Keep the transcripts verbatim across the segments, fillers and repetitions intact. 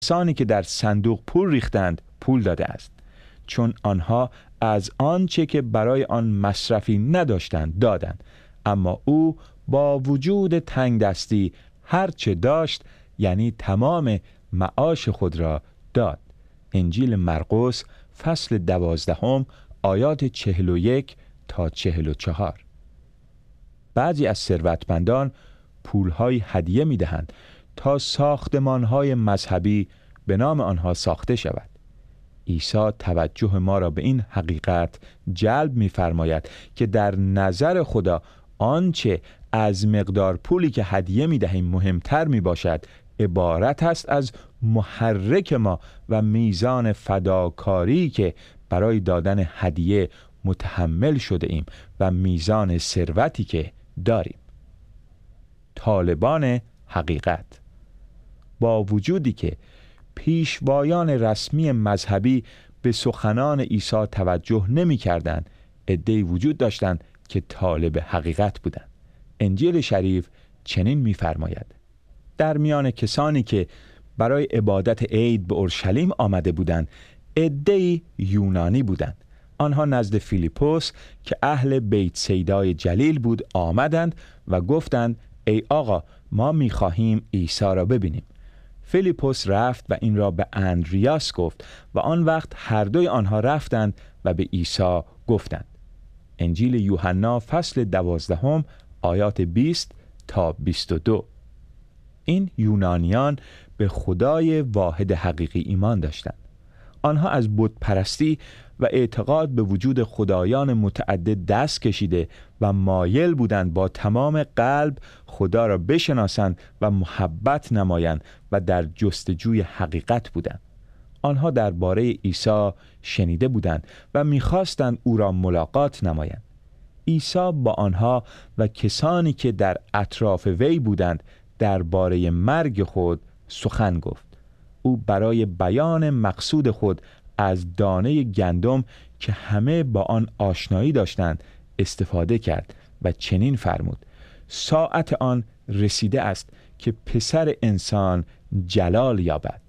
کسانی که در صندوق پول ریختند پول داده است، چون آنها از آنچه که برای آن مصرفی نداشتند دادند، اما او با وجود تنگ دستی هر چه داشت، یعنی تمام معاش خود را داد. انجیل مرقس فصل دوازدهم آیات چهل و یک تا چهل و چهار. بعضی از ثروتمندان پولهای هدیه می دهند تا ساختمانهای مذهبی به نام آنها ساخته شود. عیسی توجه ما را به این حقیقت جلب می فرماید که در نظر خدا آنچه از مقدار پولی که هدیه می دهیم مهمتر می باشد عبارت است از محرک ما و میزان فداکاری که برای دادن هدیه متحمل شده ایم و میزان ثروتی که داریم. طالبان حقیقت، با وجودی که پیشوایان رسمی مذهبی به سخنان عیسی توجه نمی کردند، عده‌ای وجود داشتند که طالب حقیقت بودند. انجیل شریف چنین می فرماید: در میان کسانی که برای عبادت عید به اورشلیم آمده بودند، عده‌ای یونانی بودند. آنها نزد فیلیپوس که اهل بیت سیدای جلیل بود آمدند و گفتند: ای آقا، ما می خواهیم عیسی را ببینیم. فیلیپوس رفت و این را به اندریاس گفت و آن وقت هر دوی آنها رفتند و به عیسی گفتند. انجیل یوحنا فصل دوازدهم آیات بیست تا بیست و دو. این یونانیان به خدای واحد حقیقی ایمان داشتند. آنها از بت پرستی و اعتقاد به وجود خدایان متعدد دست کشیده و مایل بودند با تمام قلب خدا را بشناسند و محبت نمایند و در جستجوی حقیقت بودند. آنها درباره عیسی شنیده بودند و می‌خواستند او را ملاقات نمایند. عیسی با آنها و کسانی که در اطراف وی بودند درباره مرگ خود سخن گفت. او برای بیان مقصود خود از دانه گندم که همه با آن آشنایی داشتند استفاده کرد و چنین فرمود: ساعت آن رسیده است که پسر انسان جلال یابد.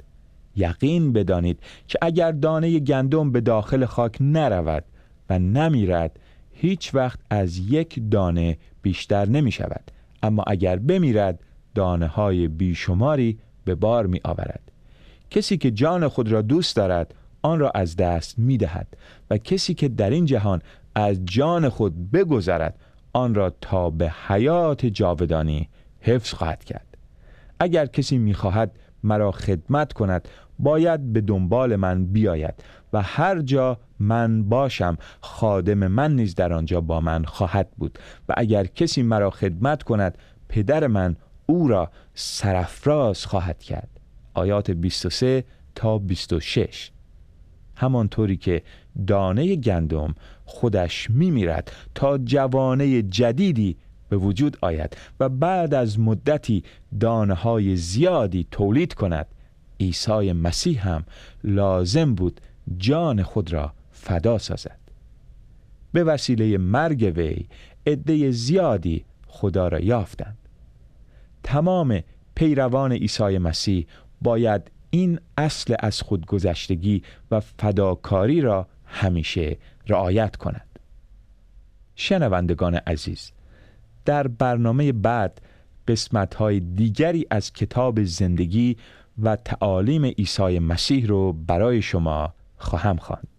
یقین بدانید که اگر دانه گندم به داخل خاک نرود و نمیرد، هیچ وقت از یک دانه بیشتر نمی شود، اما اگر بمیرد دانه های بیشماری به بار می آورد. کسی که جان خود را دوست دارد آن را از دست می دهد و کسی که در این جهان از جان خود بگذرد آن را تا به حیات جاودانی حفظ خواهد کرد. اگر کسی می خواهد مرا خدمت کند باید به دنبال من بیاید و هر جا من باشم خادم من نیز در آنجا با من خواهد بود و اگر کسی مرا خدمت کند پدر من او را سرافراز خواهد کرد. آیات بیست و سه تا بیست و شش. همانطوری که دانه گندم خودش می میرد تا جوانه جدیدی به وجود آید و بعد از مدتی دانه های زیادی تولید کند، عیسی مسیح هم لازم بود جان خود را فدا سازد. به وسیله مرگ وی عده زیادی خدا را یافتند. تمام پیروان عیسی مسیح باید این اصل از خودگذشتگی و فداکاری را همیشه رعایت کنند. شنوندگان عزیز، در برنامه بعد قسمت‌های دیگری از کتاب زندگی و تعالیم عیسی مسیح رو برای شما خواهم خواند.